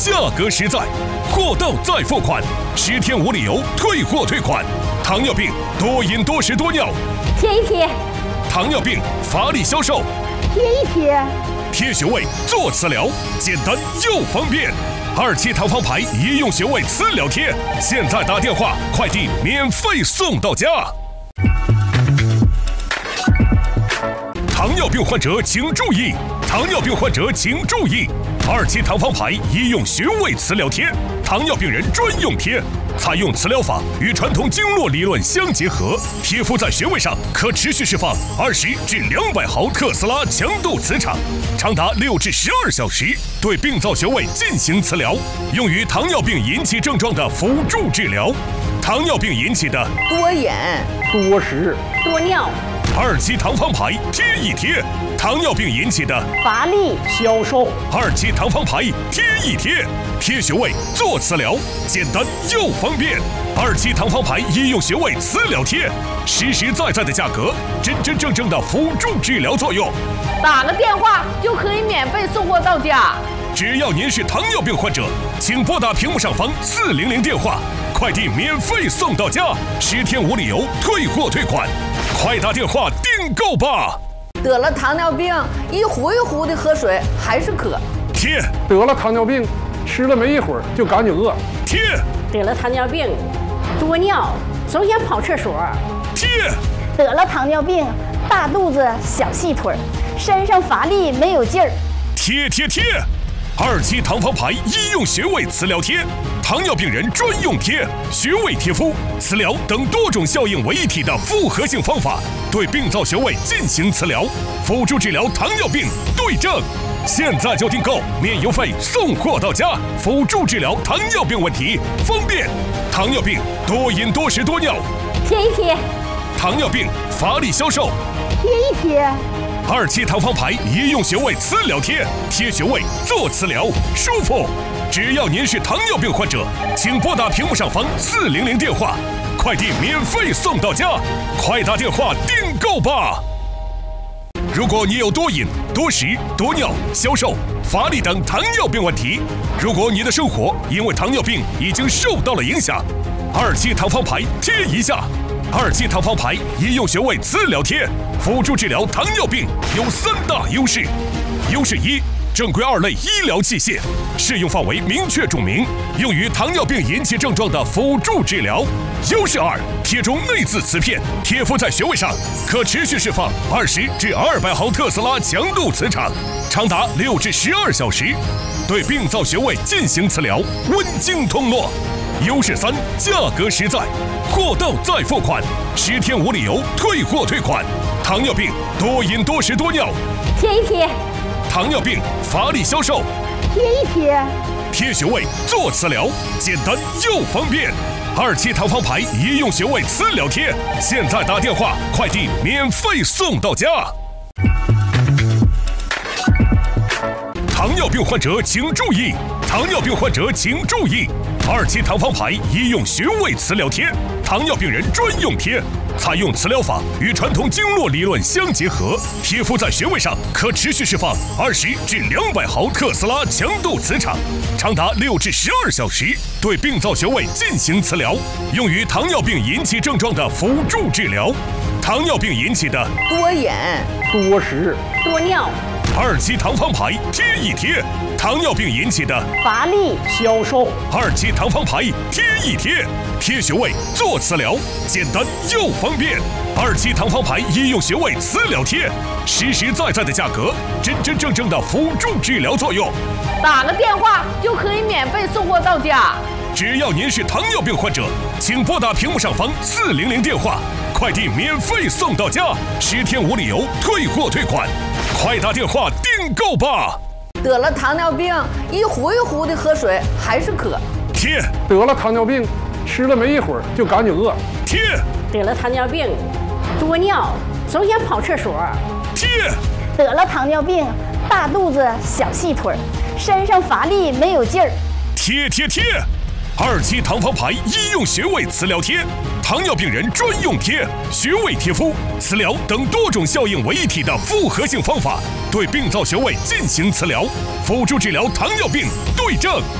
价格实在，货到再付款，10天无理由退货退款。糖尿病多饮多食多尿， 贴一贴。 糖尿病法理销售， 贴一贴。 贴穴位做磁疗，简单又方便。27堂方牌医用穴位磁疗贴，现在打电话，快递免费送到家。糖尿病患者请注意！糖尿病患者请注意！27堂方牌医用穴位磁疗贴，糖尿病人专用贴，采用磁疗法与传统经络理论相结合，贴敷在穴位上可持续释放20至200毫特斯拉强度磁场，长达6至12小时，对病灶穴位进行磁疗，用于糖尿病引起症状的辅助治疗。糖尿病引起的多饮、 多食、 多尿。 27堂方牌贴一贴，糖尿病引起的乏力、 消瘦。 27堂方牌贴一贴，贴穴位做磁疗，简单又方便。27堂方牌医用穴位磁疗贴，实实在在的价格，真真正正的辅助治疗作用。 打个电话就可以免费送货到家。 只要您是糖尿病患者，请拨打屏幕上方400电话，快递免费送到家，10天无理由退货退款，快打电话订购吧！ 得了糖尿病，一壶一壶的喝水还是渴。 贴。 得了糖尿病，吃了没一会儿就赶紧饿。 贴。 得了糖尿病，多尿，总想跑厕所。 贴。 得了糖尿病，大肚子小细腿，身上乏力没有劲儿。 贴贴贴！27堂方牌医用穴位磁疗贴，糖尿病人专用贴，穴位贴敷、磁疗等多种效应为一体的复合性方法，对病灶穴位进行磁疗，辅助治疗糖尿病对症。现在就订购，免邮费送货到家，辅助治疗糖尿病问题，方便。糖尿病多饮多食多尿， 贴一贴。 糖尿病法理销售， 贴一贴。 27堂方牌医用穴位磁疗贴，贴穴位做磁疗，舒服。只要您是糖尿病患者，请拨打屏幕上方400电话，快递免费送到家，快打电话订购吧！如果你有多饮、多食、多尿、消瘦、乏力等糖尿病问题，如果你的生活因为糖尿病已经受到了影响，27堂方牌贴一下。27堂方牌医用穴位磁疗贴，辅助治疗糖尿病有3大优势。优势1，正规2类医疗器械，适用范围明确注明，用于糖尿病引起症状的辅助治疗。优势2，贴中内置磁片，贴敷在穴位上，可持续释放20至200毫特斯拉强度磁场，长达6至12小时，对病灶穴位进行磁疗，温经通络。优势3，价格实在，货到再付款，10天无理由退货退款。糖尿病多饮多食多尿， 贴一贴。 糖尿病法理销售， 贴一贴。 贴穴位做磁疗，简单又方便。27堂方牌医用穴位磁疗贴，现在打电话，快递免费送到家。糖尿病患者请注意！糖尿病患者请注意！27堂方牌医用穴位磁疗贴，糖尿病人专用贴，采用磁疗法与传统经络理论相结合，贴敷在穴位上可持续释放20至200毫特斯拉强度磁场，长达6至12小时，对病灶穴位进行磁疗，用于糖尿病引起症状的辅助治疗。糖尿病引起的多饮、 多食、 多尿。 27堂方牌贴一贴，糖尿病引起的乏力、 消瘦。 27堂方牌贴一贴，贴穴位做磁疗，简单又方便。27堂方牌医用穴位磁疗贴，实实在在的价格，真真正正的辅助治疗作用。 打个电话就可以免费送货到家。 只要您是糖尿病患者，请拨打屏幕上方400电话，快递免费送到家，10天无理由退货退款，快打电话订购吧！ 得了糖尿病，一壶一壶的喝水还是渴。 贴。 得了糖尿病，吃了没一会儿就赶紧饿。 贴。 得了糖尿病，多尿，总想跑厕所。 贴。 得了糖尿病，大肚子小细腿，身上乏力没有劲儿。 贴贴贴！27堂方牌医用穴位磁疗贴，糖尿病人专用贴，穴位贴敷、磁疗等多种效应为一体的复合性方法，对病灶穴位进行磁疗，辅助治疗糖尿病对症。